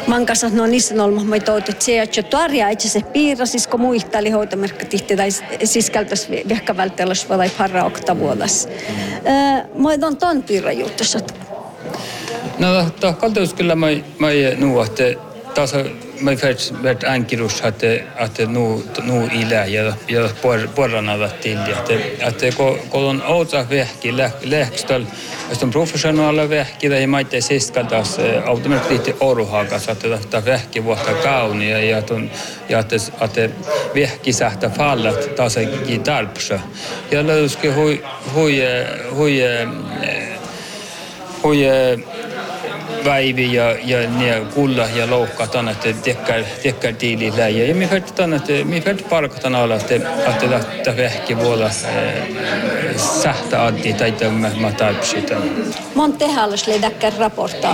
Mankasat no niissä olma moi toutet se että tarja itse se piirasis ko muistali hoitomerkka tihti tai sisältäs ehkä välttämättä vai parra oktavuodas. Moi ton piirra juttusat. No kaltaus kyllä mai nuotte taas mai färt ankirus att nu ilä ja porrana till att ko on outa vehki lähkstal on professionella vehki ja maitte siskaltas automatiskt oruhakas att vehki vuotta kaunia ja att vehki sähtä fallat taas gitarpsa ja löske hui väivi ja ne kulla ja loukka tänne tekkär tiilillä ja mi färt tänne mi färt parkatan alla att vehki vuola sähtä addi tai mä tarpsita. Mon tehallas leidäkkär raporta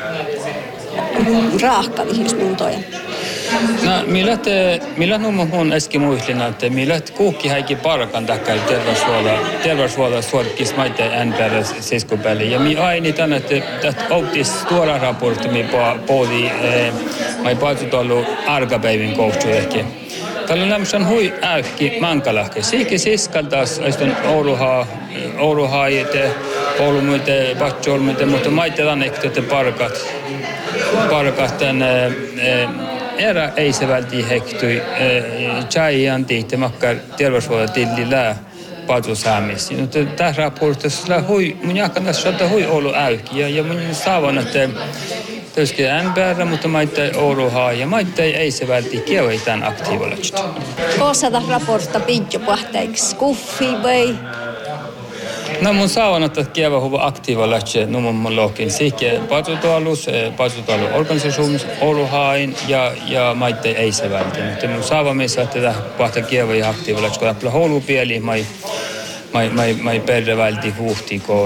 raakka ihmismuntoja. No, millä on äsken muistlina, että millä kuukki häikin parkan takia terveyshuolella suorkis maita äänpäällä seiskopäälle. Ja mi aini tänne, että outis tuoda raportti, mi poodi, mai paitsut ollut arkapäivin koutsu ehkä. Tällä lämmösen hui äykki mankalahke. Siikin siskaltaas, että Ouluhaa, Oulumuite, Vatsjolmuite, mutta maita tänne, että parkat tänne, era ei se välti hektui tjaijan tihti makkar terveyshuolella tillillä palvelusäämissä. Tässä raportissa mun jakana saattaa hui ollut äykki ja mun saavan, että tietysti NPR, mutta maittai Ouluhaa ja maittai ei se välti kievoi tämän aktiivisesti. Koosata raportta pidjo pahteiksi? Kuffi vai? No mun saavan, että kievä huva aktiivisesti numman lokin. Sikke patsutualu-organisation Ouluhain ja maittai ei se välti. Mutta mun saavan missä, että pahta kievä ja aktiivisesti. Kun täppä houlupieli, mai perre välti vuhti, ko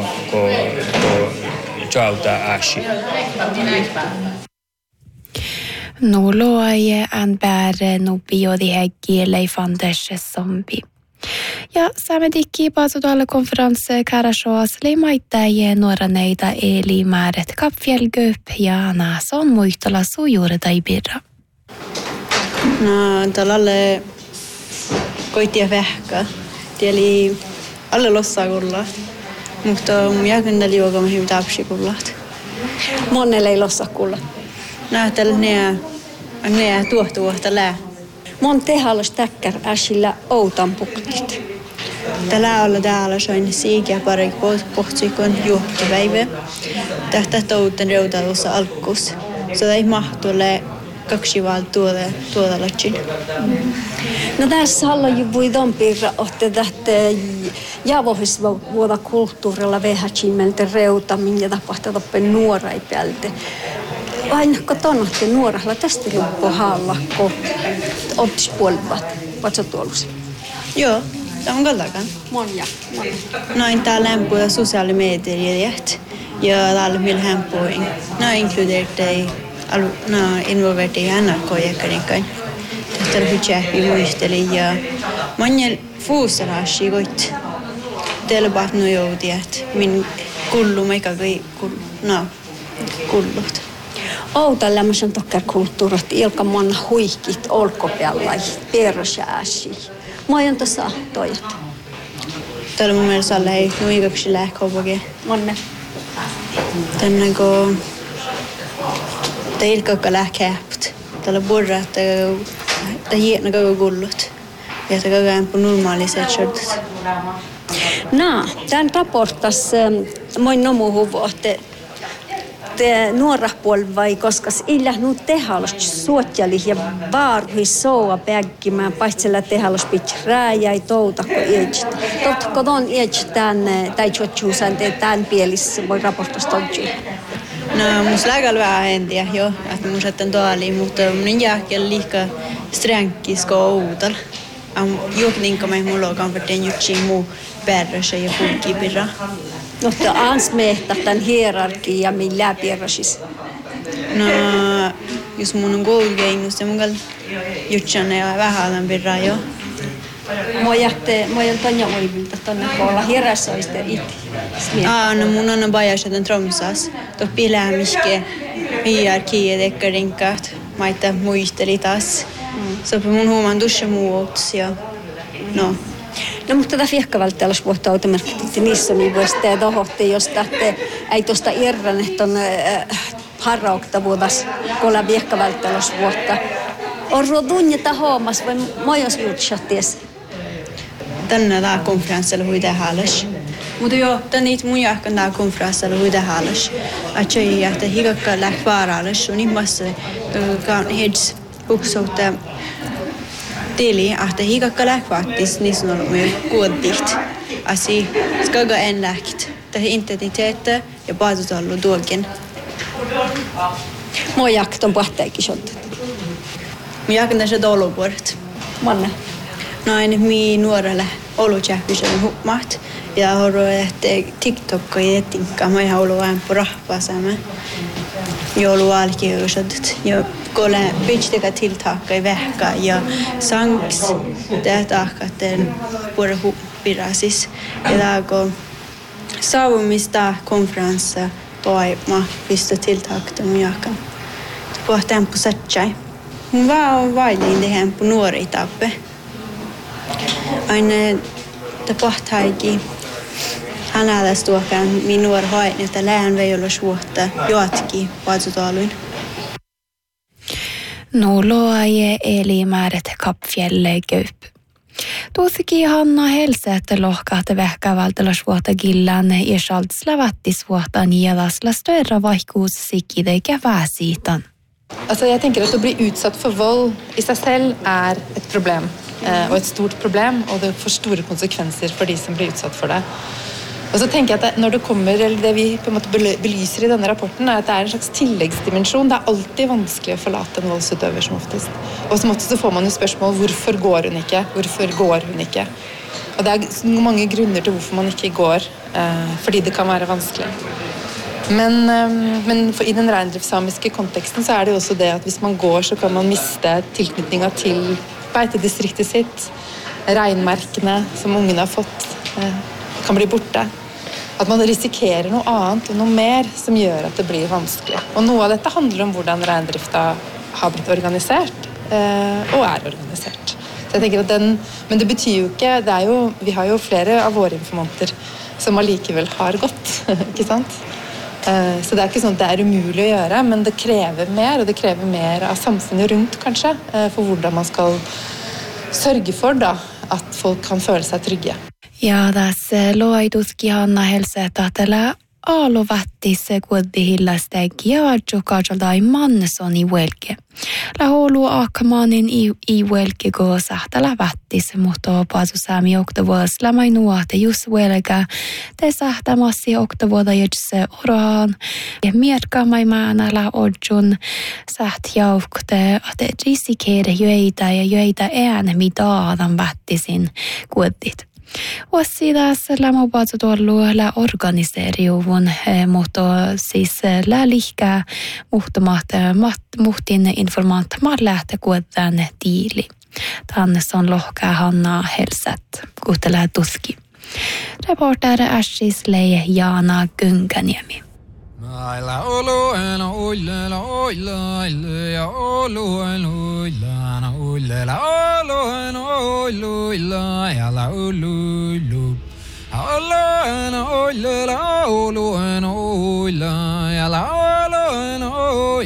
tjauta äsi. Nu loaje NPR nu biodi häggi leifanders zombi. Ja saamme tikki paasutualle konferensse Karashoas leimaittajie nuoraneita eli määret kapfjälgöp ja naas on muistola sujuuri tai birra. No tällalle koitia vähkä. Tieli alle lossaa kulla. Mutta minäkin liuokamme hyvin tapsi kullat. Monelle ei lossa kulla. Näytellä ne tuohtuvuotta lää. Mon tehallas täkkär äsillä outan puktit. Tällä olla täällä soin siikiä pari pohtsikon juhtopäivä. Tähtä touten reutalussa alkuus. Se ei mahtulle kaksi tuoda latsin. No tässä haluan voi piirra ohte tähtä javohis vuoda kulttuurilla vähätsimmeltä reutamin ja tapahtuu toppen nuorai päältä. Aina kun tonnatte nuoralla tästä luppo hallakko optis puolivat vatsatuolussa. Joo, tämä on kallakan. Monia. Noin tää lämpöä sosiaalimediat ja täällä millä hämpuin. No inkludeertei involvertei NRK-jäkkärinkain. Tästä oli tjäppi muisteli ja monien fuusalaasi koit. Teillä pahtnu joutiat. Min kullu meikä kullut. Outa lämmösen tokkär kulttuurat ilka monna huikit olkopellai perusääsi. Moi on tässä ahtojat. Täällä mun mielestä alla ei nuikaksi lähkopake. Monne. Tänne kun ilkakka lähkäpt. Täällä burra, että hieno koko kullut. Ja että koko ajan normaaliset shortit. Tämän raportas moi nomu huvuohte. Nuora puolivai, koska illä nu tehalust suotjali ja vaarui soua päkkimään paitsella tehalust pitch rääjäi toutako iäjt. Totko ton iäjt tänne tai chotjuusan tän pielissä voi raportasta todju. No mus lägäl vähän entiä jo, että mus etten tuoli, mutta mun jääkkäl liika stränkis ko outal. Jokninka me mulla on verten jutsi muu perrössä ja punkipirra. Mutta ans mehtä tämän hierarkia millä pierrasis. No, jos mun on koulugeinus, mun kal jutsanne ja vähän pirra jo. Moi on tonja voivilta tonne koolla hierarsoiste iti. No mun on bajas, että on tromsas. To piläämiske hierarkiet eikä rinkat. Maita muisteli taas. Så mun huomaan duscha muuts ja no. No mutta tätä fiekkavalttelusvuotta automerkiksi niissä niin voisi tehdä tohottiin, jos tähte ei tuosta irran, että on harrauktavuudas kolla fiekkavalttelusvuotta. On rodunjata hommas vai mojos jutsatties? Tänne tää konferenssilla huida haalas. Mutta joo, tänne mun jahkan tää konferenssilla huida haalas. Että ei jähtä hikakka läht vaaraalas. On ihmassa, joka on heds uksuutta tili, että hikakka läht vaattis, niin on ollut myös kuoddiht. Asi skaga en läht. Tähän identiteettä ja paatutallu tuokin. Moi jakton pahteikin shottet. Mun jahkan tässä tolupuolet. Manne. Noin mi nuorelle olutjähkyisen hupmat ja horo että TikTok ja tinka mä ihan ollut vähän rahpasama. Joulu alkiusadet ja kolle pitchtäkä tiltaakka ja vähkä ja sanks tehtaakkaten puolella huppirasis ja tääkö saavumista konferenssa vai mä pistä tiltaakta mun jakan. Pohtaan på satsai. Mun vaan on vailin tehdään på nuori tappe. Aina tapahtaikin hänellä tuokaan minua hain, että lään vei olla suotta jatki vaatsutaluin. Nuoloaje eli määret kapfjälle köyp. Tuossikin Hanna Helsätä lohkahta vähkävaltelusvuotta gillan ja saltslävattisvuotta nielasla större vaihkuus sikideikä väsiitan. Alltså jag tänker att bli utsatt för våld i sig själv är ett problem. Och ett stort problem och det får stora konsekvenser för de som blir utsatt för det. Och så tänker jag att när det kommer, eller det vi på en måte belyser i denne rapporten är att det är en slags tilläggsdimension. Det är alltid vanskelig att förlata en våldsutøver som oftast. Och som oftast så får man ju spörsmål, varför går hon inte? Varför går hon inte? Och det är många grunder till varför man inte går, fordi det kan vara vanskligt. Men i den reindriftssamiske konteksten så är det också det att hvis man går så kan man miste tilknytninga till beitedistriktet sitt, reinmarkene som ungene har fått kan bli borte. Att man riskerar något annat och något mer som gör att det blir vanskligt. Och något av detta handlar om hur reindrifta har blivit organiserat och är organiserat. Så jag tänker att men det betyder ju inte, det är ju, vi har ju flera av våra informanter som allikevel har gått, inte sant? Så det är inte sånt att det är umuligt att göra, men det kräver mer, och det kräver mer av samfunnet runt kanske, för hur man ska sörja för då att folk kan känna sig trygga. Ja tässä loituskin Hanna Helsätä tällä aluvattisse kuoddihillastegi ja adjokaajaltai mannesoni welke. Laholu akamanin i welke go sahtala vattisse, mutta paasusaami oktavuosla mai nuote just welga te sahtamassi oktavuoda jetse orahan ja mierka mai maanala odjun saht jaukte ate risikeere jöitä ääne mitaadan vattisin kuoddit. Ossidas lämopatso tuolla organiseeriuvun, mutta siis lihkää muhtin informaattomaan lähtee kuitenkin tiili. Tänne on lohkaa Hanna Helsät, kuhtelee tuski. Reporter Ashis Leije Jaana Gynkaniemi. La olo la oila la oila la olo la oila la oila la olo la oila ya la olo la oila la olo la oila ya la olo